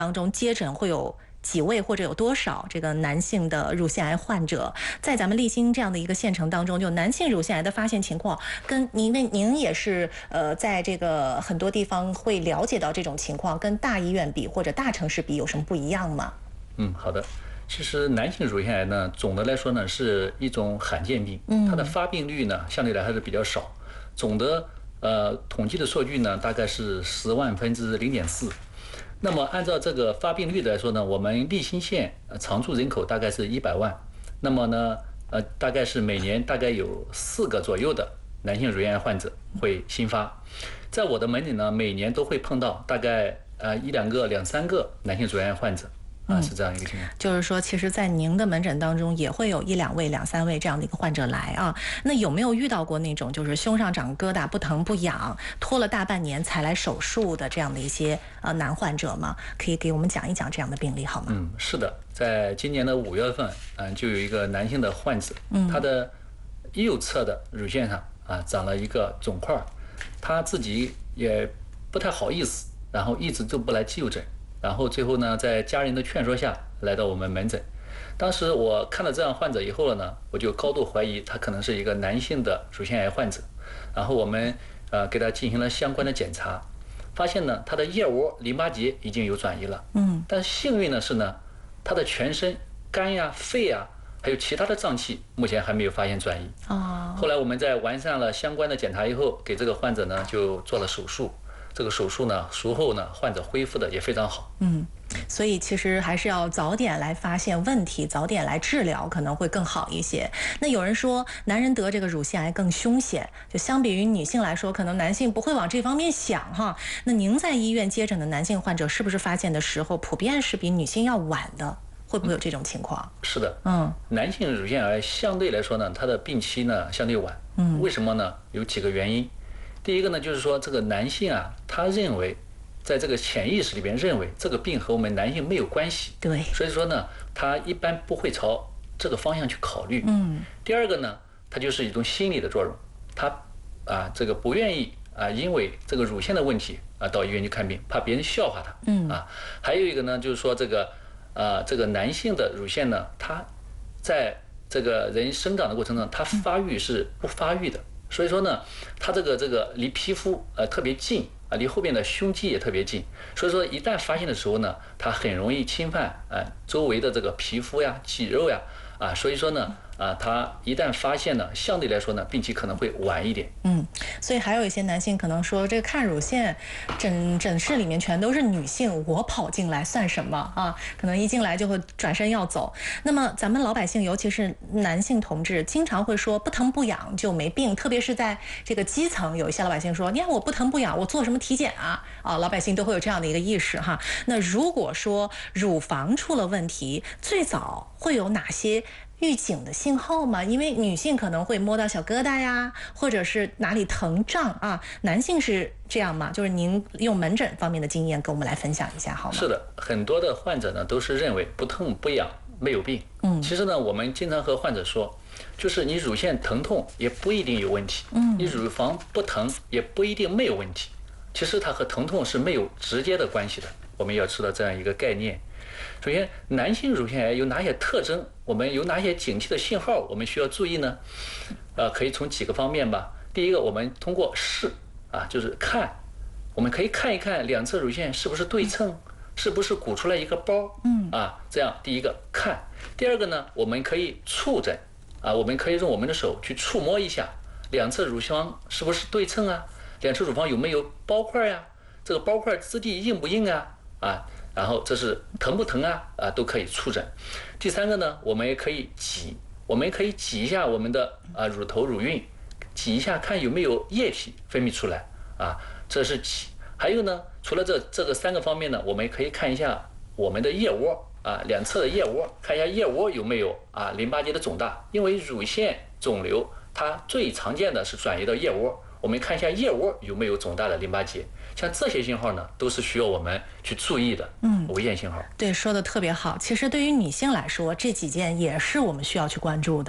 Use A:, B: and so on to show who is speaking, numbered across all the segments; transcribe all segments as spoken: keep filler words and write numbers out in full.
A: 当中接诊会有几位或者有多少这个男性的乳腺癌患者？在咱们立新这样的一个县城当中，就男性乳腺癌的发现情况，跟您为您也是呃，在这个很多地方会了解到这种情况，跟大医院比或者大城市比有什么不一样吗？
B: 嗯，好的。其实男性乳腺癌呢，总的来说呢是一种罕见病，它的发病率呢相对来还是比较少。总的呃统计的数据呢，大概是十万分之零点四。那么按照这个发病率来说呢，我们立新县常住人口大概是一百万，那么呢呃大概是每年大概有四个左右的男性乳腺癌患者会新发。在我的门诊呢，每年都会碰到大概呃一两个、两三个男性乳腺癌患者。啊，是这样一个情况。
A: 就是说，其实，在您的门诊当中，也会有一两位、两三位这样的一个患者来啊。那有没有遇到过那种就是胸上长疙瘩不疼不痒，拖了大半年才来手术的这样的一些呃男患者吗？可以给我们讲一讲这样的病例好吗？
B: 嗯，是的，在今年的五月份，嗯，就有一个男性的患者，嗯，他的右侧的乳腺上啊长了一个肿块，他自己也不太好意思，然后一直都不来就诊。然后最后呢，在家人的劝说下来到我们门诊。当时我看到这样患者以后了呢，我就高度怀疑他可能是一个男性的乳腺癌患者。然后我们呃给他进行了相关的检查，发现呢他的腋窝淋巴结已经有转移了。嗯，但幸运的是呢，他的全身肝呀、肺呀，还有其他的脏器目前还没有发现转移。哦。后来我们在完善了相关的检查以后，给这个患者呢就做了手术。这个手术呢，术后呢，患者恢复的也非常好。
A: 嗯，所以其实还是要早点来发现问题，早点来治疗，可能会更好一些。那有人说，男人得这个乳腺癌更凶险，就相比于女性来说，可能男性不会往这方面想哈。那您在医院接诊的男性患者，是不是发现的时候，普遍是比女性要晚的？会不会有这种情况？
B: 是的，嗯，男性乳腺癌相对来说呢，它的病期呢相对晚。嗯，为什么呢？有几个原因。第一个呢，就是说这个男性啊，他认为，在这个潜意识里边认为这个病和我们男性没有关系，
A: 对，
B: 所以说呢，他一般不会朝这个方向去考虑。嗯。第二个呢，它就是一种心理的作用，他啊这个不愿意啊因为这个乳腺的问题啊到医院去看病，怕别人笑话他。嗯。啊，还有一个呢，就是说这个啊这个男性的乳腺呢，它在这个人生长的过程中，它发育是不发育的。所以说呢，它这个这个离皮肤呃特别近啊，离后面的胸肌也特别近。所以说一旦发现的时候呢，它很容易侵犯啊周围的这个皮肤呀、肌肉呀啊，所以说呢啊，它一旦发现呢，相对来说呢，病期可能会晚一点。
A: 嗯，所以还有一些男性可能说，这个看乳腺诊诊室里面全都是女性，我跑进来算什么啊？可能一进来就会转身要走。那么咱们老百姓，尤其是男性同志，经常会说不疼不痒就没病，特别是在这个基层，有一些老百姓说，你看我不疼不痒，我做什么体检啊？啊，老百姓都会有这样的一个意识哈。那如果说乳房出了问题，最早会有哪些预警的信号吗？因为女性可能会摸到小疙瘩呀，或者是哪里疼胀啊，男性是这样吗？就是您用门诊方面的经验跟我们来分享一下好吗？
B: 是的，很多的患者呢都是认为不痛不痒没有病。嗯，其实呢我们经常和患者说，就是你乳腺疼痛也不一定有问题，嗯，你乳房不疼也不一定没有问题。其实它和疼痛是没有直接的关系的，我们要知道这样一个概念。首先，男性乳腺癌有哪些特征？我们有哪些警惕的信号？我们需要注意呢？呃，可以从几个方面吧。第一个，我们通过视啊，就是看，我们可以看一看两侧乳腺是不是对称，是不是鼓出来一个包，嗯啊，这样第一个看。第二个呢，我们可以触诊啊，我们可以用我们的手去触摸一下两侧乳房是不是对称啊，两侧乳房有没有包块呀、啊？这个包块质地硬不硬啊？啊。然后这是疼不疼啊？啊，都可以触诊。第三个呢，我们也可以挤，我们可以挤一下我们的啊乳头乳晕，挤一下看有没有液体分泌出来啊，这是挤。还有呢，除了这这个三个方面呢，我们也可以看一下我们的腋窝啊，两侧的腋窝，看一下腋窝有没有啊淋巴结的肿大，因为乳腺肿瘤它最常见的是转移到腋窝。我们看一下腋窝有没有肿大的淋巴结，像这些信号呢，都是需要我们去注意的，嗯，危险信号。
A: 对，说的特别好。其实对于女性来说，这几件也是我们需要去关注的。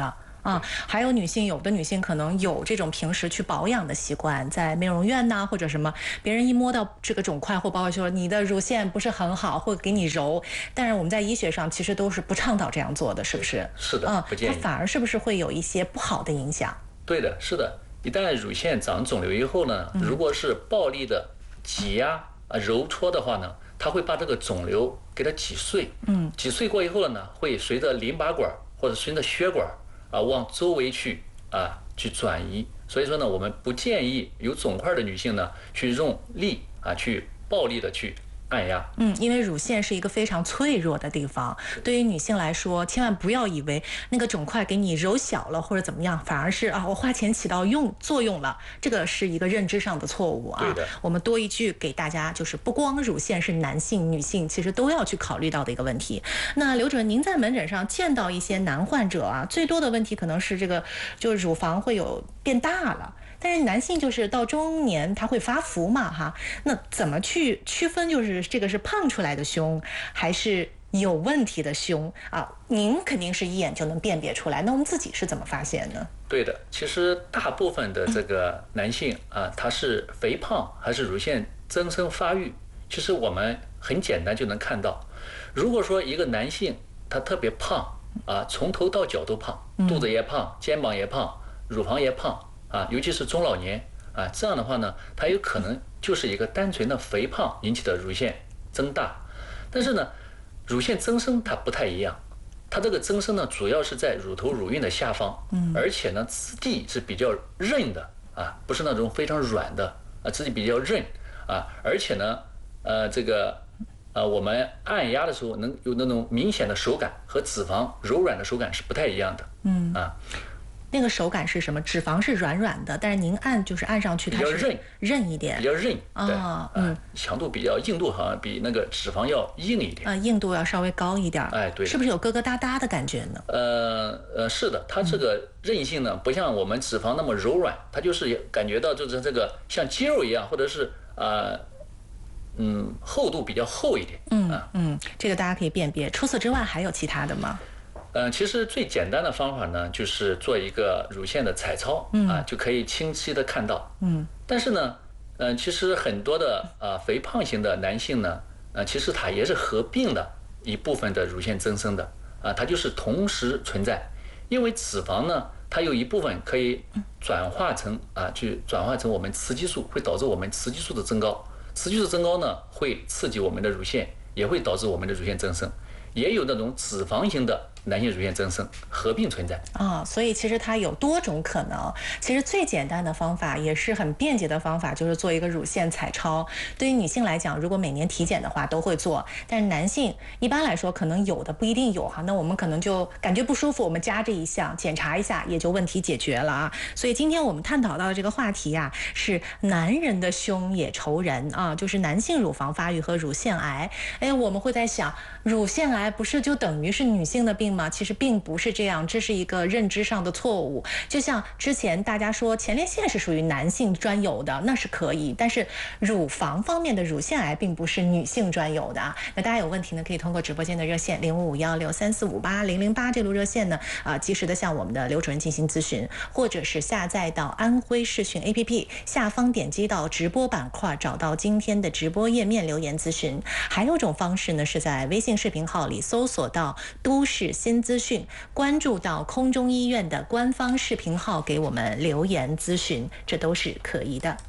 A: 啊。还有女性，有的女性可能有这种平时去保养的习惯，在美容院呐、或者什么，别人一摸到这个肿块或包括说你的乳腺不是很好，或给你揉，但是我们在医学上其实都是不倡导这样做的，是不是？
B: 是的，
A: 嗯，
B: 不建议。
A: 它反而是不是会有一些不好的影响？
B: 对的，是的。一旦乳腺长肿瘤以后呢，如果是暴力的挤压啊揉搓的话呢，它会把这个肿瘤给它挤碎。嗯，挤碎过以后呢，会随着淋巴管或者随着血管啊往周围去啊去转移。所以说呢，我们不建议有肿块的女性呢去用力啊去暴力的去按压。
A: 嗯，因为乳腺是一个非常脆弱的地方，对于女性来说，千万不要以为那个肿块给你揉小了或者怎么样，反而是啊，我花钱起到用作用了，这个是一个认知上的错误啊。
B: 对的。
A: 我们多一句给大家，就是不光乳腺是男性、女性，其实都要去考虑到的一个问题。那刘主任，您在门诊上见到一些男患者啊，最多的问题可能是这个，就是乳房会有变大了。但是男性就是到中年他会发福嘛哈，那怎么去区分就是这个是胖出来的胸还是有问题的胸啊？您肯定是一眼就能辨别出来，那我们自己是怎么发现呢？
B: 对的，其实大部分的这个男性啊，他是肥胖还是乳腺增生发育，其实我们很简单就能看到。如果说一个男性他特别胖啊，从头到脚都胖，肚子也胖，肩膀也胖，乳房也胖。啊，尤其是中老年啊，这样的话呢，它有可能就是一个单纯的肥胖引起的乳腺增大。但是呢，乳腺增生它不太一样，它这个增生呢，主要是在乳头乳晕的下方，嗯，而且呢，质地是比较韧的啊，不是那种非常软的啊，质地比较韧啊，而且呢，呃，这个呃，我们按压的时候能有那种明显的手感，和脂肪柔软的手感是不太一样的，嗯啊。
A: 那个手感是什么？脂肪是软软的，但是您按就是按上去它是
B: 韧
A: 韧一点，
B: 比较韧
A: 啊，嗯，
B: 强度比较硬度好像比那个脂肪要硬一点
A: 啊，硬度要稍微高一点，
B: 哎，对，
A: 是不是有疙疙瘩瘩的感觉呢？
B: 呃呃，是的，它这个韧性呢，不像我们脂肪那么柔软，它就是感觉到就是这个像肌肉一样，或者是呃嗯厚度比较厚一点，
A: 嗯啊嗯，这个大家可以辨别。除此之外还有其他的吗？
B: 嗯、呃，其实最简单的方法呢，就是做一个乳腺的彩超，嗯啊，就可以清晰的看到。嗯，但是呢，嗯、呃，其实很多的呃肥胖型的男性呢，呃，其实他也是合并了一部分的乳腺增生的，啊，它就是同时存在。因为脂肪呢，它有一部分可以转化成啊，去转化成我们雌激素，会导致我们雌激素的增高。雌激素增高呢，会刺激我们的乳腺，也会导致我们的乳腺增生。也有那种脂肪型的男性乳腺增生合并存在
A: 啊，所以其实它有多种可能。其实最简单的方法也是很便捷的方法，就是做一个乳腺彩超。对于女性来讲，如果每年体检的话都会做，但是男性一般来说可能有的不一定有哈。那我们可能就感觉不舒服，我们加这一项检查一下，也就问题解决了啊。所以今天我们探讨到的这个话题呀、啊，是男人的胸也愁人啊，就是男性乳房发育和乳腺癌。哎，我们会在想，乳腺癌不是就等于是女性的病吗？其实并不是这样，这是一个认知上的错误。就像之前大家说前列腺是属于男性专有的，那是可以，但是乳房方面的乳腺癌并不是女性专有的啊。那大家有问题呢，可以通过直播间的热线零五五幺六三四五八零零八这路热线呢，啊、呃，及时的向我们的刘主任进行咨询，或者是下载到安徽视讯 A P P 下方点击到直播板块，找到今天的直播页面留言咨询。还有一种方式呢，是在微信视频号里搜索到都市新资讯，关注到空中医院的官方视频号，给我们留言咨询，这都是可以的。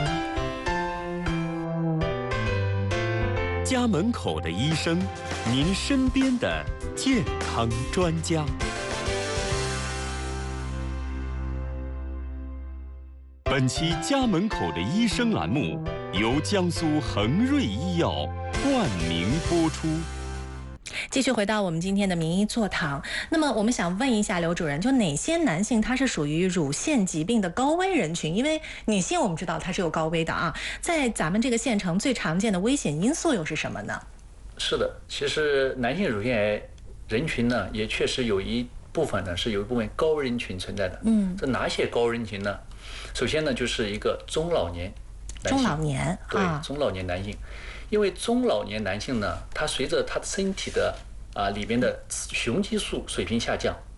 C: 家门口的医生，您身边的健康专家。本期家门口的医生栏目由江苏恒瑞医药冠名播出。
A: 继续回到我们今天的名医座堂，那么我们想问一下刘主任，就哪些男性他是属于乳腺疾病的高危人群？因为女性我们知道它是有高危的啊，在咱们这个县城最常见的危险因素又是什么呢？
B: 是的，其实男性乳腺癌人群呢，也确实有一部分呢是有一部分高危人群存在的。嗯，这哪些高危人群呢？首先呢，就是一个中老年男性，
A: 中老年，
B: 对、
A: 啊、
B: 中老年男性。因为中老年男性呢，他随着他的身体的啊里边的雄激素水平下降，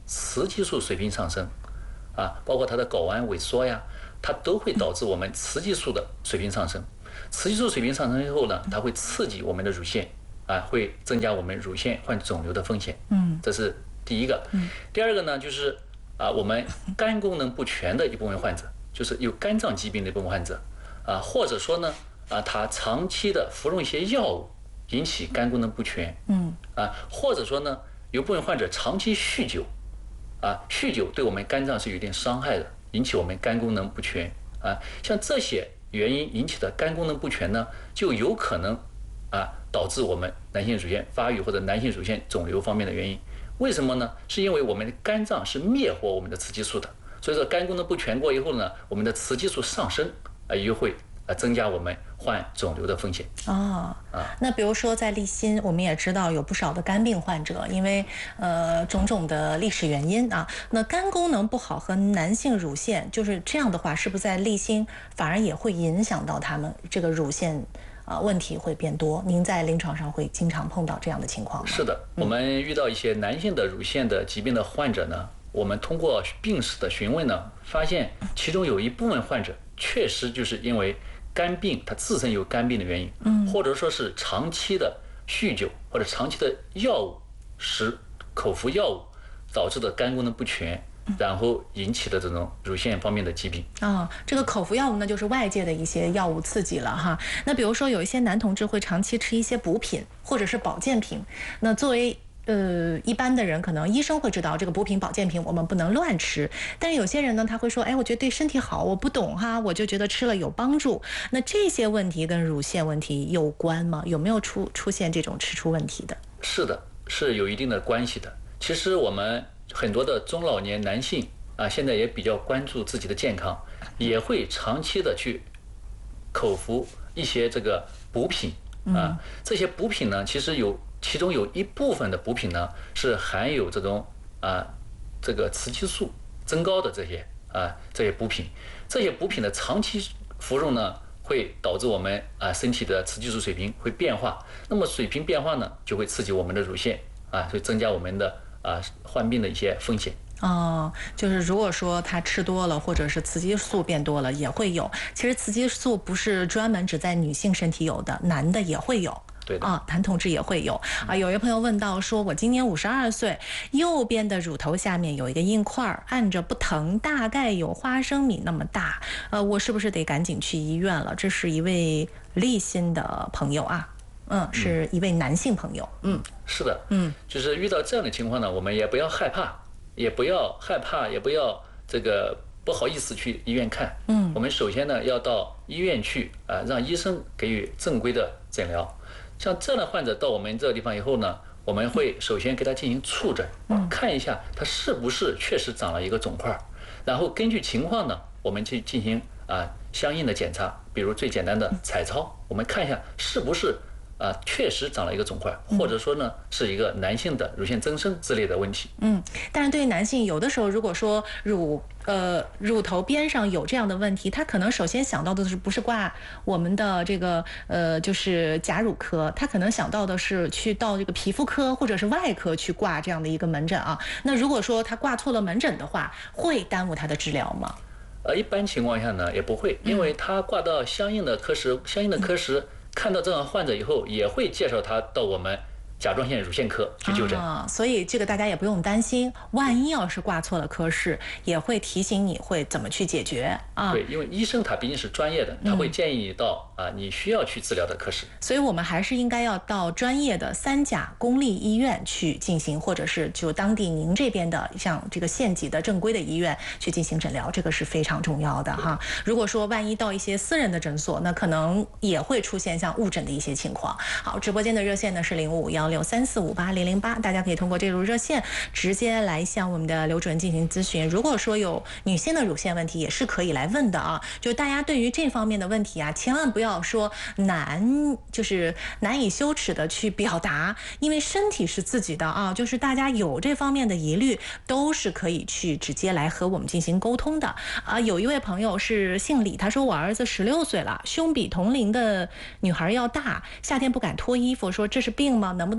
B: 雌激素水平上升，啊，包括它的睾丸萎缩呀，它都会导致我们雌激素的水平上升。雌激素水平上升以后呢，它会刺激我们的乳腺，啊，会增加我们乳腺患肿瘤的风险。嗯，这是第一个。嗯，第二个呢，就是啊，我们肝功能不全的一部分患者，就是有肝脏疾病的一部分患者，啊，或者说呢，啊，他长期的服用一些药物，引起肝功能不全。嗯，啊，或者说呢，有部分患者长期酗酒，啊，酗酒对我们肝脏是有一定伤害的，引起我们肝功能不全。啊，像这些原因引起的肝功能不全呢，就有可能啊导致我们男性乳腺发育或者男性乳腺肿瘤方面的原因。为什么呢？是因为我们的肝脏是灭活我们的雌激素的，所以说肝功能不全过以后呢，我们的雌激素上升啊，也会啊增加我们患肿瘤的风险。
A: 哦，啊，那比如说在立新，我们也知道有不少的肝病患者，因为呃种种的历史原因啊，那肝功能不好和男性乳腺就是这样的话，是不是在立新反而也会影响到他们这个乳腺？啊，问题会变多。您在临床上会经常碰到这样的情况吗？
B: 是的，我们遇到一些男性的乳腺的疾病的患者呢，我们通过病史的询问呢，发现其中有一部分患者确实就是因为肝病，它自身有肝病的原因，嗯，或者说是长期的酗酒或者长期的药物使口服药物导致的肝功能不全。然后引起的这种乳腺方面的疾病
A: 啊、哦，这个口服药物呢，就是外界的一些药物刺激了哈。那比如说有一些男同志会长期吃一些补品或者是保健品，那作为呃一般的人，可能医生会知道这个补品保健品我们不能乱吃，但是有些人呢，他会说，哎，我觉得对身体好，我不懂哈，我就觉得吃了有帮助。那这些问题跟乳腺问题有关吗？有没有出出现这种吃出问题的？
B: 是的，是有一定的关系的。其实我们很多的中老年男性啊，现在也比较关注自己的健康，也会长期的去口服一些这个补品啊。这些补品呢，其实有其中有一部分的补品呢是含有这种啊这个雌激素增高的这些啊这些补品。这些补品的长期服用呢，会导致我们啊身体的雌激素水平会变化。那么水平变化呢，就会刺激我们的乳腺啊，会增加我们的。啊，患病的一些风险
A: 哦，就是如果说他吃多了，或者是雌激素变多了，也会有。其实雌激素不是专门只在女性身体有的，男的也会有。
B: 对的
A: 啊，男同志也会有啊。有一位朋友问到说，我今年五十二岁，右边的乳头下面有一个硬块，按着不疼，大概有花生米那么大，呃，我是不是得赶紧去医院了？这是一位立新的朋友啊。嗯，是一位男性朋友。嗯，
B: 是的，嗯，就是遇到这样的情况呢，我们也不要害怕，也不要害怕，也不要这个不好意思去医院看。嗯，我们首先呢要到医院去啊，让医生给予正规的诊疗。像这样的患者到我们这个地方以后呢，我们会首先给他进行触诊，嗯，看一下他是不是确实长了一个肿块，然后根据情况呢，我们去进行啊相应的检查，比如最简单的彩超，我们看一下是不是。啊，确实长了一个肿块，或者说呢是一个男性的乳腺增生之类的问题。
A: 嗯，但是对于男性，有的时候如果说乳呃乳头边上有这样的问题，他可能首先想到的是不是挂我们的这个呃就是假乳科，他可能想到的是去到这个皮肤科或者是外科去挂这样的一个门诊啊。那如果说他挂错了门诊的话，会耽误他的治疗吗？
B: 呃，一般情况下呢也不会，因为他挂到相应的科室，相应的科室。看到这样患者以后，也会介绍他到我们甲状腺乳腺科去就诊
A: 啊，所以这个大家也不用担心，万一要是挂错了科室，也会提醒你会怎么去解决啊。
B: 对，因为医生他毕竟是专业的，他会建议你到啊你需要去治疗的科室。
A: 所以我们还是应该要到专业的三甲公立医院去进行，或者是就当地您这边的像这个县级的正规的医院去进行诊疗，这个是非常重要的哈。如果说万一到一些私人的诊所，那可能也会出现像误诊的一些情况。好，直播间的热线呢是零五五幺六三四五八零零八，大家可以通过这路热线直接来向我们的刘主任进行咨询。如果说有女性的乳腺问题，也是可以来问的啊。就大家对于这方面的问题啊，千万不要说难，就是难以羞耻的去表达，因为身体是自己的啊。就是大家有这方面的疑虑，都是可以去直接来和我们进行沟通的啊。有一位朋友是姓李，他说我儿子十六岁了，胸比同龄的女孩要大，夏天不敢脱衣服，说这是病吗？能不能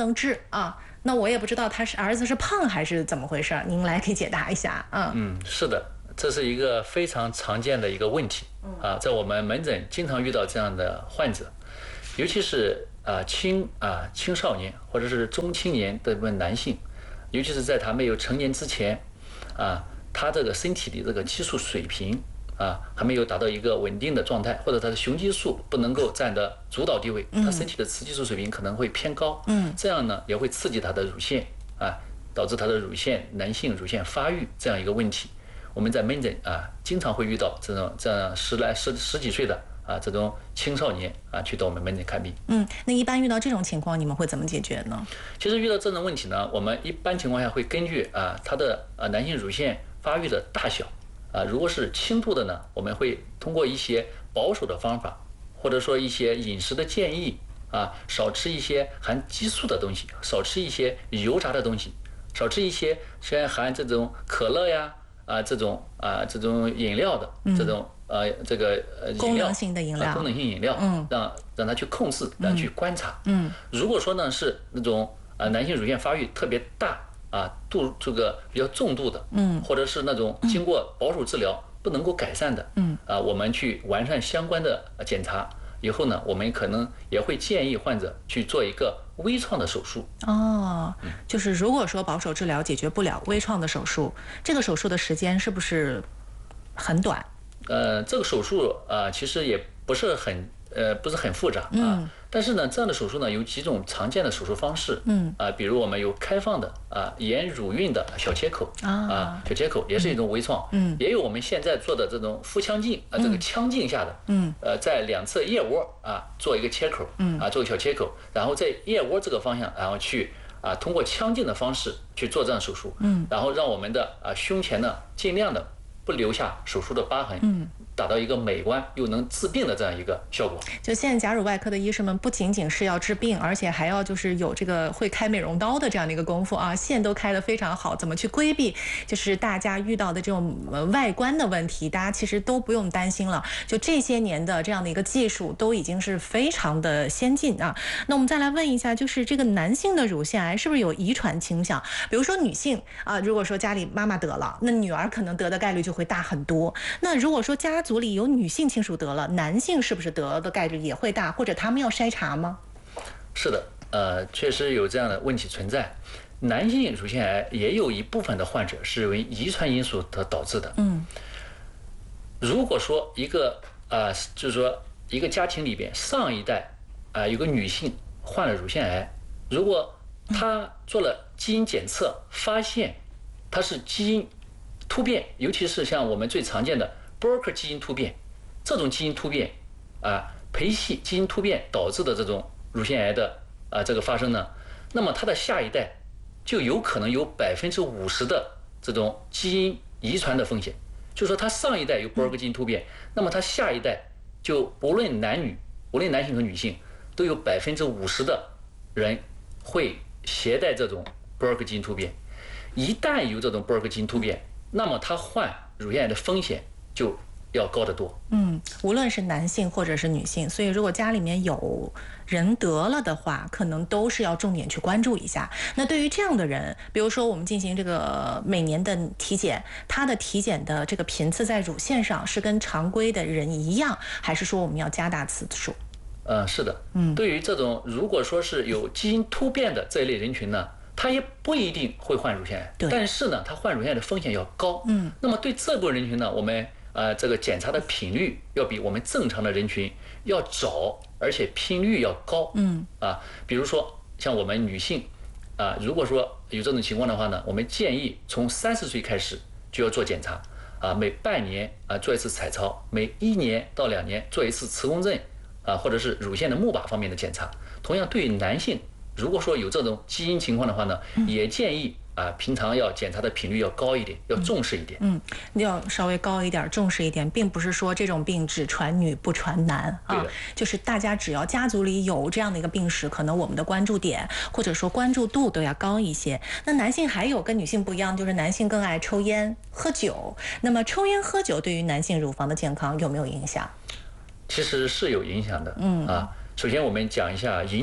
A: 能治啊？那我也不知道他是儿子是胖还是怎么回事，您来给解答一下啊。
B: 嗯，是的，这是一个非常常见的一个问题啊，在我们门诊经常遇到这样的患者，尤其是啊青啊青少年或者是中青年的男性，尤其是在他没有成年之前啊，他这个身体的这个激素水平啊，还没有达到一个稳定的状态，或者他的雄激素不能够占得主导地位，他身体的雌激素水平可能会偏高，嗯，这样呢也会刺激他的乳腺啊，导致他的乳腺男性乳腺发育这样一个问题。我们在门诊啊，经常会遇到这种这样十来十十几岁的啊这种青少年啊去到我们门诊看病。
A: 嗯，那一般遇到这种情况，你们会怎么解决呢？
B: 其实遇到这种问题呢，我们一般情况下会根据啊他的啊男性乳腺发育的大小。啊，如果是轻度的呢，我们会通过一些保守的方法，或者说一些饮食的建议啊，少吃一些含激素的东西，少吃一些油炸的东西，少吃一些像含这种可乐呀啊这种啊这种饮料的、嗯、这种呃这个呃
A: 功能性的饮料，
B: 功能性饮料，嗯，让让他去控制，让他去观察，嗯，如果说呢是那种啊男性乳腺发育特别大。啊，度这个比较重度的，嗯，或者是那种经过保守治疗不能够改善的，嗯，啊，我们去完善相关的检查以后呢，我们可能也会建议患者去做一个微创的手术。
A: 哦，就是如果说保守治疗解决不了，微创的手术，这个手术的时间是不是很短？
B: 呃，这个手术啊、呃，其实也不是很呃不是很复杂啊。嗯但是呢，这样的手术呢有几种常见的手术方式，嗯啊，比如我们有开放的啊沿乳晕的小切口啊，小切口也是一种微创，嗯，也有我们现在做的这种腹腔镜啊，这个腔镜下的，嗯，呃，在两侧腋窝啊做一个切口，嗯啊做个小切口，然后在腋窝这个方向，然后去啊通过腔镜的方式去做这样手术，嗯，然后让我们的啊胸前呢尽量的不留下手术的疤痕，嗯。达到一个美观又能治病的这样一个效果。
A: 就现在假乳外科的医生们不仅仅是要治病，而且还要就是有这个会开美容刀的这样的一个功夫啊，线都开得非常好，怎么去规避就是大家遇到的这种外观的问题，大家其实都不用担心了。就这些年的这样的一个技术都已经是非常的先进啊。那我们再来问一下，就是这个男性的乳腺癌是不是有遗传倾向？比如说女性啊，如果说家里妈妈得了，那女儿可能得的概率就会大很多。那如果说家族里有女性亲属得了，男性是不是得的概率也会大？或者他们要筛查吗？
B: 是的，呃，确实有这样的问题存在。男性乳腺癌也有一部分的患者是因为遗传因素所导致的。嗯，如果说一个啊、呃，就是说一个家庭里边上一代啊、呃、有个女性患了乳腺癌，如果她做了基因检测，发现她是基因突变，尤其是像我们最常见的波尔克基因突变，这种基因突变啊，培系基因突变导致的这种乳腺癌的啊这个发生呢，那么它的下一代就有可能有百分之五十的这种基因遗传的风险。就是说，它上一代有波尔克基因突变，那么它下一代就无论男女，无论男性和女性，都有百分之五十的人会携带这种波尔克基因突变。一旦有这种波尔克基因突变，那么他患乳腺癌的风险就要高得多。
A: 嗯，无论是男性或者是女性，所以如果家里面有人得了的话，可能都是要重点去关注一下。那对于这样的人，比如说我们进行这个每年的体检，他的体检的这个频次在乳腺上是跟常规的人一样，还是说我们要加大次数？
B: 呃，是的，嗯，对于这种如果说是有基因突变的这一类人群呢，他也不一定会患乳腺癌，但是呢，他患乳腺癌的风险要高。嗯，那么对这部分人群呢，我们呃这个检查的频率要比我们正常的人群要早，而且频率要高。嗯，啊，比如说像我们女性啊，如果说有这种情况的话呢，我们建议从三十岁开始就要做检查啊，每半年啊做一次彩超，每一年到两年做一次磁共振啊，或者是乳腺的钼靶方面的检查。同样，对于男性，如果说有这种基因情况的话呢，也建议啊，平常要检查的频率要高一点，要重视一点。嗯，
A: 要稍微高一点，重视一点，并不是说这种病只传女不传男啊，就是大家只要家族里有这样的一个病史，可能我们的关注点或者说关注度都要高一些。那男性还有跟女性不一样，就是男性更爱抽烟喝酒。那么抽烟喝酒对于男性乳房的健康有没有影响？
B: 其实是有影响的。嗯啊，首先我们讲一下饮酒。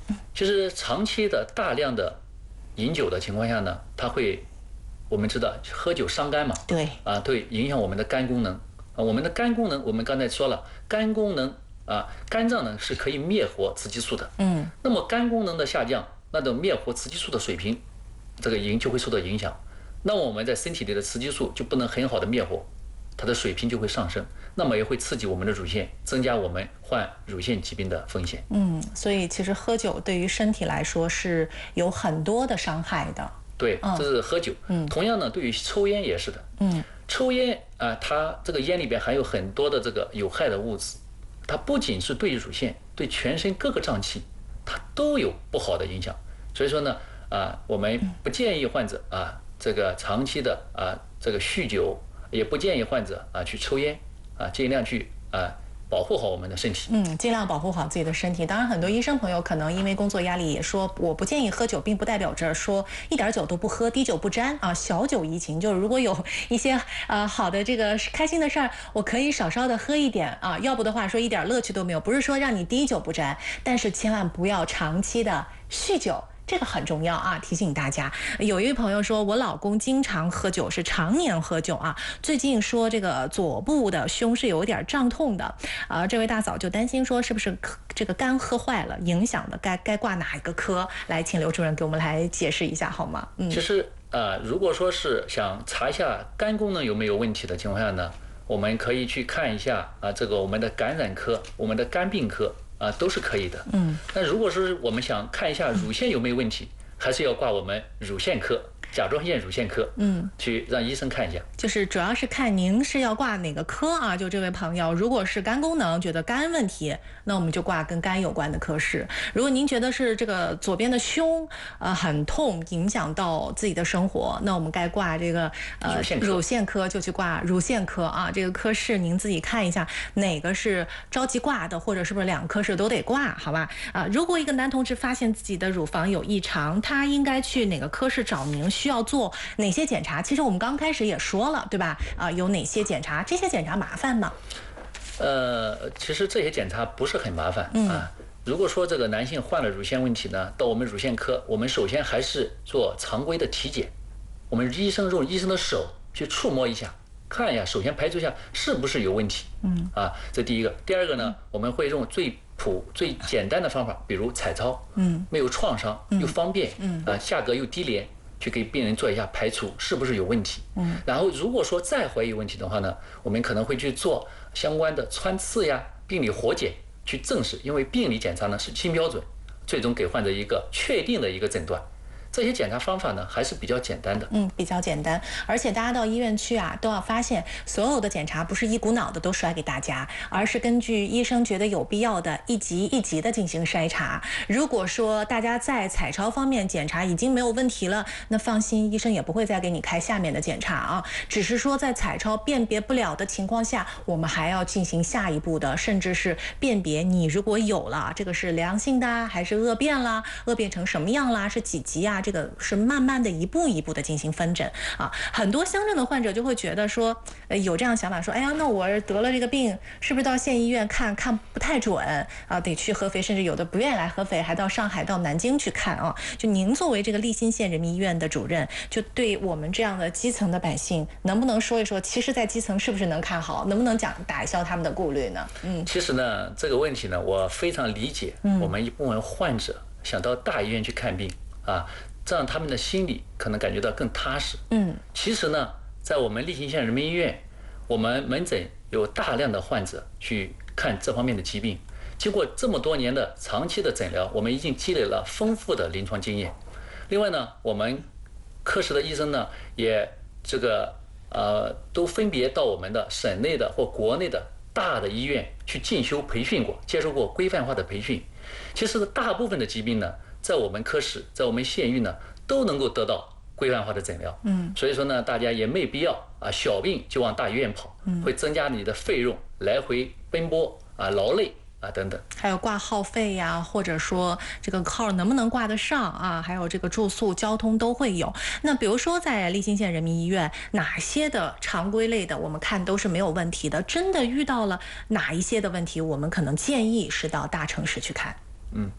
B: 其实长期的大量的饮酒的情况下呢，它会，我们知道喝酒伤肝嘛，
A: 对，
B: 啊，对，影响我们的肝功能啊，我们的肝功能，我们刚才说了，肝功能啊，肝脏呢是可以灭活雌激素的，
A: 嗯，
B: 那么肝功能的下降，那种灭活雌激素的水平，这个影就会受到影响，那我们在身体里的雌激素就不能很好的灭活，它的水平就会上升，那么也会刺激我们的乳腺，增加我们患乳腺疾病的风险。
A: 嗯，所以其实喝酒对于身体来说是有很多的伤害的。
B: 对，这是喝酒。嗯，同样呢，对于抽烟也是的。嗯，抽烟啊、呃，它这个烟里边含有很多的这个有害的物质，它不仅是对乳腺，对全身各个脏器，它都有不好的影响。所以说呢，啊、呃，我们不建议患者啊，这个长期的啊，这个酗酒。也不建议患者啊去抽烟啊，尽量去啊保护好我们的身体。
A: 嗯，尽量保护好自己的身体。当然，很多医生朋友可能因为工作压力也说，我不建议喝酒，并不代表着说一点酒都不喝，滴酒不沾啊，小酒怡情。就是如果有一些呃好的这个开心的事儿，我可以少稍的喝一点啊，要不的话说一点乐趣都没有。不是说让你滴酒不沾，但是千万不要长期的酗酒。这个很重要啊，提醒大家。有一位朋友说，我老公经常喝酒，是常年喝酒啊。最近说这个左部的胸是有点胀痛的啊。这位大嫂就担心说，是不是这个肝喝坏了，影响的该该挂哪一个科？来，请刘主任给我们来解释一下好吗？嗯，
B: 其实呃，如果说是想查一下肝功能有没有问题的情况下呢，我们可以去看一下啊，这个我们的感染科、我们的肝病科。啊，都是可以的。嗯，但如果是我们想看一下乳腺有没有问题，还是要挂我们乳腺科、甲状腺乳腺科，嗯，去让医生看一下。
A: 就是主要是看您是要挂哪个科啊？就这位朋友，如果是肝功能，觉得肝问题，那我们就挂跟肝有关的科室。如果您觉得是这个左边的胸呃很痛，影响到自己的生活，那我们该挂这个呃
B: 乳腺科，
A: 乳腺科就去挂乳腺科啊。这个科室您自己看一下哪个是着急挂的，或者是不是两个科室都得挂，好吧？啊，如果一个男同志发现自己的乳房有异常，他应该去哪个科室找您？需要做哪些检查？其实我们刚开始也说了，对吧？啊，有哪些检查？这些检查麻烦吗？
B: 呃，其实这些检查不是很麻烦、嗯、啊。如果说这个男性患了乳腺问题呢，到我们乳腺科，我们首先还是做常规的体检，我们医生用医生的手去触摸一下，看一下，首先排除一下是不是有问题。嗯，啊，这第一个。第二个呢，我们会用最普最简单的方法，比如彩超，嗯，没有创伤又方便，嗯，啊，价格又低廉。去给病人做一下排除是不是有问题，嗯，然后如果说再怀疑有问题的话呢，我们可能会去做相关的穿刺呀、病理活检去证实，因为病理检查呢是新标准，最终给患者一个确定的一个诊断。这些检查方法呢还是比较简单的，
A: 嗯，比较简单，而且大家到医院去啊，都要发现所有的检查不是一股脑的都甩给大家，而是根据医生觉得有必要的一级一级的进行筛查。如果说大家在彩超方面检查已经没有问题了，那放心，医生也不会再给你开下面的检查啊，只是说在彩超辨别不了的情况下，我们还要进行下一步的，甚至是辨别你如果有了这个是良性的还是恶变啦，恶变成什么样啦，是几级啊？这个是慢慢的一步一步的进行分诊啊，很多乡镇的患者就会觉得说，呃，有这样想法说，哎呀，那我得了这个病，是不是到县医院看看不太准啊？得去合肥，甚至有的不愿意来合肥，还到上海、到南京去看啊。就您作为这个利辛县人民医院的主任，就对我们这样的基层的百姓，能不能说一说，其实，在基层是不是能看好，能不能讲打消他们的顾虑呢？嗯，
B: 其实呢，这个问题呢，我非常理解，我们一部分患者想到大医院去看病啊。这样他们的心里可能感觉到更踏实。嗯，其实呢，在我们利辛县人民医院，我们门诊有大量的患者去看这方面的疾病。经过这么多年的长期的诊疗，我们已经积累了丰富的临床经验。另外呢，我们科室的医生呢，也这个呃，都分别到我们的省内的或国内的大的医院去进修培训过，接受过规范化的培训。其实大部分的疾病呢，在我们科室，在我们县域呢，都能够得到规范化的诊疗。嗯，所以说呢，大家也没必要啊，小病就往大医院跑，嗯，会增加你的费用，来回奔波啊，劳累啊等等。
A: 还有挂号费呀，或者说这个号能不能挂得上啊？还有这个住宿、交通都会有。那比如说在利辛县人民医院，哪些的常规类的，我们看都是没有问题的。真的遇到了哪一些的问题，我们可能建议是到大城市去看。
B: 嗯。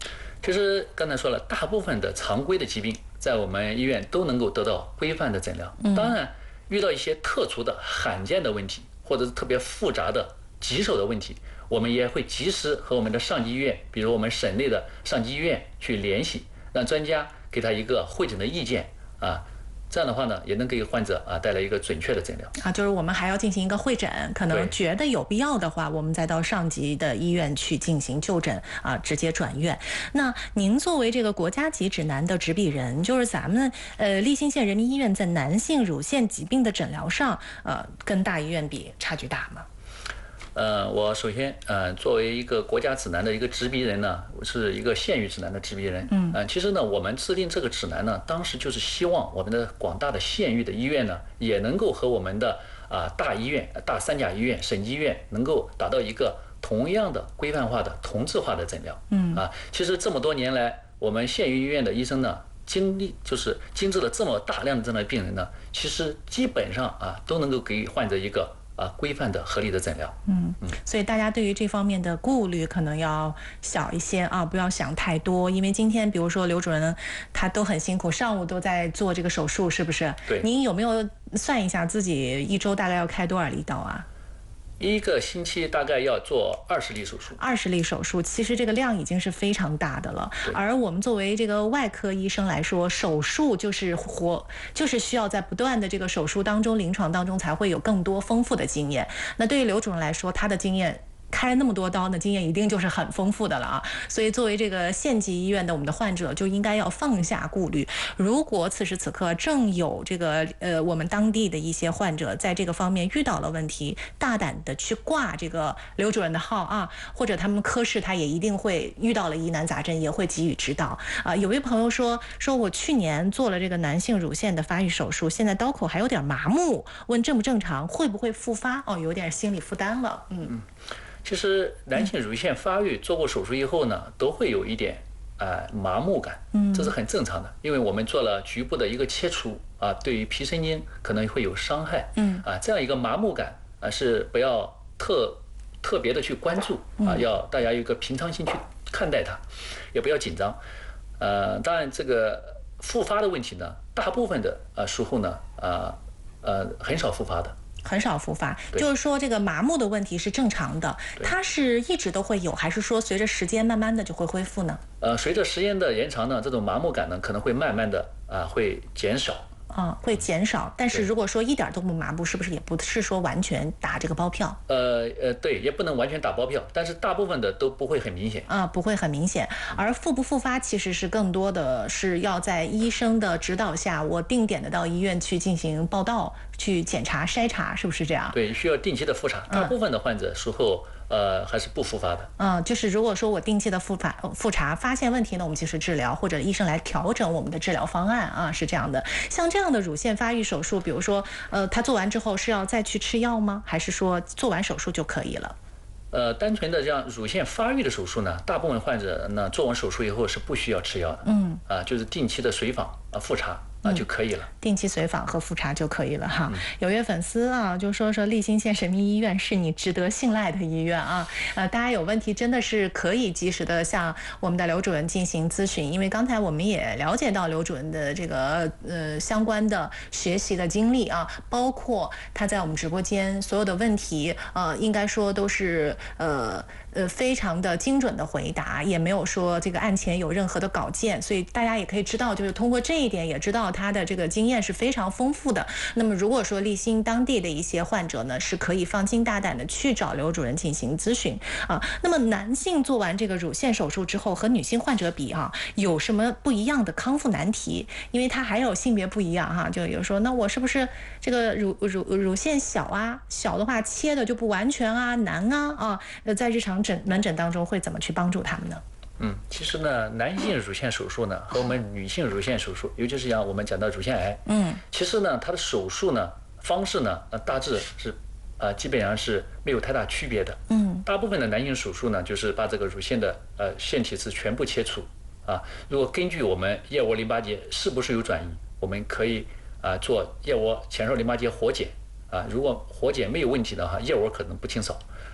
B: 其实刚才说了，大部分的常规的疾病在我们医院都能够得到规范的诊疗。当然，遇到一些特殊的、罕见的问题，或者是特别复杂的、棘手的问题，我们也会及时和我们的上级医院，比如我们省内的上级医院去联系，让专家给他一个会诊的意见啊。这样的话呢，也能给患者啊带来一个准确的诊疗
A: 啊，就是我们还要进行一个会诊，可能觉得有必要的话，我们再到上级的医院去进行就诊啊，直接转院。那您作为这个国家级指南的执笔人，就是咱们呃利辛县人民医院在男性乳腺疾病的诊疗上，呃，跟大医院比差距大吗？
B: 呃，我首先呃，作为一个国家指南的一个执笔人呢，我是一个县域指南的执笔人。嗯，呃，其实呢，我们制定这个指南呢，当时就是希望我们的广大的县域的医院呢，也能够和我们的啊、呃、大医院、大三甲医院、省级医院能够达到一个同样的规范化的、同质化的诊疗。嗯，啊，其实这么多年来，我们县域医院的医生呢，经历就是经治了这么大量的这样的病人呢，其实基本上啊，都能够给患者一个啊，规范的、合理的诊疗。
A: 嗯，所以大家对于这方面的顾虑可能要小一些啊，不要想太多。因为今天，比如说刘主任他都很辛苦，上午都在做这个手术，是不是？
B: 对。
A: 您有没有算一下自己一周大概要开多少例刀啊？
B: 一个星期大概要做二十例手术，
A: 二十例手术，其实这个量已经是非常大的了。而我们作为这个外科医生来说，手术就是活，就是需要在不断的这个手术当中、临床当中才会有更多丰富的经验。那对于刘主任来说，他的经验开那么多刀呢，经验一定就是很丰富的了啊。所以作为这个县级医院的我们的患者，就应该要放下顾虑。如果此时此刻正有这个呃我们当地的一些患者在这个方面遇到了问题，大胆的去挂这个刘主任的号啊，或者他们科室他也一定会遇到了疑难杂症，也会给予指导啊。有位朋友说说我去年做了这个男性乳腺的发育手术，现在刀口还有点麻木，问正不正常，会不会复发？哦，有点心理负担了。嗯。嗯，
B: 其实男性乳腺发育做过手术以后呢，都会有一点啊、呃、麻木感，这是很正常的，因为我们做了局部的一个切除啊，对于皮神经可能会有伤害，嗯啊，这样一个麻木感啊是不要特特别的去关注啊，要大家有一个平常心去看待它，也不要紧张，呃，当然这个复发的问题呢，大部分的啊术后呢啊 呃, 呃很少复发的。
A: 很少复发，就是说这个麻木的问题是正常的，它是一直都会有，还是说随着时间慢慢的就会恢复呢？
B: 呃，随着时间的延长呢，这种麻木感呢可能会慢慢的啊、呃、会减少。
A: 啊，会减少，但是如果说一点都不麻木，是不是也不是说完全打这个包票？
B: 呃呃，对，也不能完全打包票，但是大部分的都不会很明显
A: 啊，不会很明显。而复不复发，其实是更多的是要在医生的指导下，我定点的到医院去进行报到、去检查、筛查，是不是这样？
B: 对，需要定期的复查。大部分的患者术后。呃，还是不复发的。
A: 嗯，就是如果说我定期的复发复查，发现问题呢，我们及时治疗，或者医生来调整我们的治疗方案啊，是这样的。像这样的乳腺发育手术，比如说，呃，他做完之后是要再去吃药吗？还是说做完手术就可以了？
B: 呃，单纯的这样乳腺发育的手术呢，大部分患者呢做完手术以后是不需要吃药的。嗯，啊，就是定期的随访啊复查。啊就可以了，
A: 定期随访和复查就可以了哈。嗯、有位粉丝啊，就说说利辛县人民医院是你值得信赖的医院啊。呃，大家有问题真的是可以及时的向我们的刘主任进行咨询，因为刚才我们也了解到刘主任的这个呃相关的学习的经历啊，包括他在我们直播间所有的问题，呃，应该说都是呃。呃，非常的精准的回答，也没有说这个案前有任何的稿件，所以大家也可以知道，就是通过这一点也知道他的这个经验是非常丰富的。那么如果说利辛当地的一些患者呢，是可以放心大胆的去找刘主任进行咨询啊。那么男性做完这个乳腺手术之后和女性患者比啊，有什么不一样的康复难题？因为他还有性别不一样哈，就有说那我是不是这个乳乳乳腺小啊，小的话切的就不完全啊，难啊啊，呃，在日常诊门诊当中会怎么去帮助他们呢？
B: 嗯，其实呢，男性乳腺手术呢和我们女性乳腺手术，尤其是像我们讲到乳腺癌，嗯，其实呢，它的手术呢方式呢，呃，大致是啊、呃，基本上是没有太大区别的。嗯，大部分的男性手术呢，就是把这个乳腺的呃腺体是全部切除啊。如果根据我们腋窝淋巴结是不是有转移，我们可以啊、呃、做腋窝前束淋巴结活检啊。如果活检没有问题的话，腋窝可能不清扫。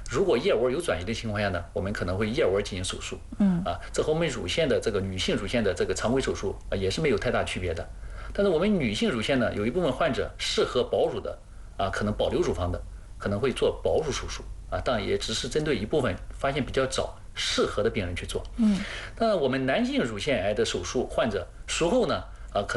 B: 如果腋窝有转移的情况下呢，我们可能会腋窝进行手术。嗯啊，这和我们乳腺的这个女性乳腺的这个常规手术啊也是没有太大区别的。但是我们女性乳腺呢，有一部分患者适合保乳的啊，可能保留乳房的可能会做保乳手术啊，当然也只是针对一部分发现比较早适合的病人去做。嗯，那我们男性乳腺癌的手术患者术后呢，